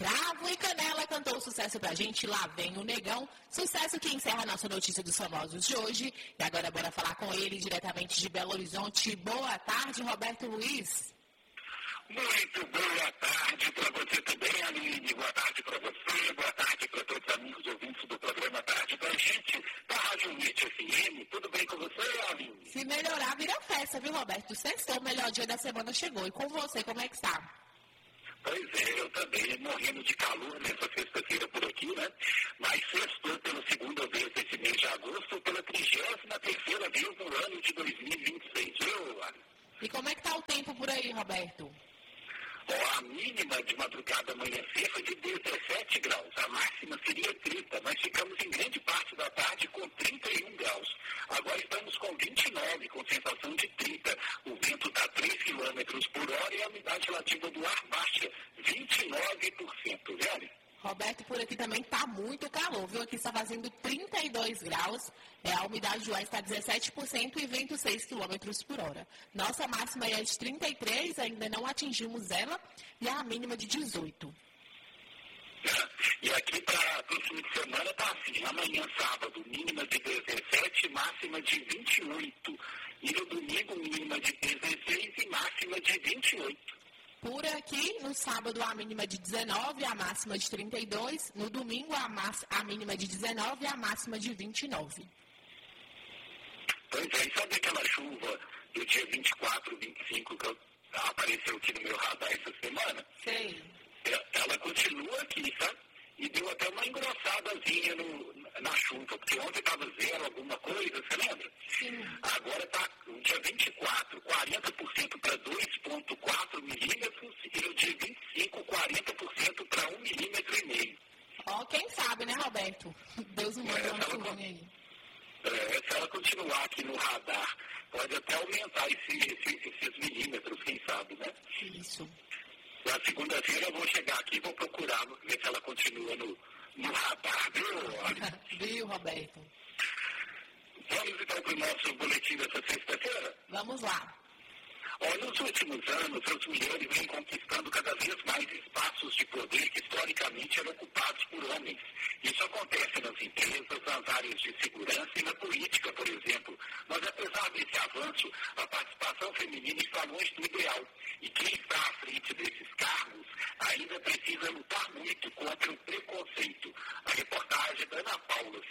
Cravo e Canela cantou sucesso pra gente, Lá Vem o Negão. Sucesso que encerra a nossa notícia dos famosos de hoje. E agora bora falar com ele diretamente de Belo Horizonte. Boa tarde, Roberto Luiz. Muito boa tarde para você também, Aline. Boa tarde para você, boa tarde para todos os amigos ouvintes do programa Tarde pra Gente, da Rádio Net FM. Tudo bem com você, Aline? Se melhorar, vira festa, viu, Roberto? Sextou, o melhor dia da semana chegou. E com você, como é que está? Pois é, eu também morrendo de calor nessa sexta-feira por aqui, né? Mas sextou pela segunda vez esse mês de agosto, pela 33ª vez no ano de 2026, viu, Aline? E como é que tá o tempo por aí, Roberto? A mínima de madrugada amanhecer foi de 17 graus, a máxima seria 30, mas ficamos em grande parte da tarde com 31 graus. Agora estamos com 29, com sensação de 30. O vento está 3 km por hora e a umidade relativa do ar baixa, 29%, velho. Roberto, por aqui também tá muito calor, viu? Aqui está fazendo 32 graus, a umidade do ar está 17% e vento 6 km por hora. Nossa máxima é de 33, ainda não atingimos ela, e a mínima de 18. E aqui para o fim de semana tá assim, amanhã sábado, mínima de 17, máxima de 28. E no domingo, mínima de 16 e máxima de 28. Por aqui, no sábado, a mínima de 19, a máxima de 32. No domingo, a mínima de 19 e a máxima de 29. Pois é, e sabe aquela chuva do dia 24, 25 que apareceu aqui no meu radar essa semana? Sei. Ela continua aqui, sabe? E deu até uma engrossadazinha na chuva, porque ontem estava zero alguma coisa, você lembra? Sim. Agora está o dia 24, 40% para 2,4 milímetros e o dia 25, 40% para 1,5 milímetro. Ó, quem sabe, né, Roberto? Deus me manda uma chuvinha aí. Se ela continuar aqui no radar, pode até aumentar esses milímetros, quem sabe, né? Isso. Na segunda-feira eu vou chegar aqui e vou procurar, ver se ela continua no radar, viu? Viu, Roberto? Vamos então para o nosso boletim dessa sexta-feira? Vamos lá. Nos últimos anos, as mulheres vêm conquistando cada vez mais espaços de poder que historicamente eram ocupados por homens. Isso acontece nas empresas, nas áreas de segurança e na política, por exemplo. Mas apesar desse avanço, a participação feminina está longe do ideal. E quem está à frente desses cargos ainda precisa lutar muito contra o preconceito. A reportagem da Ana Paula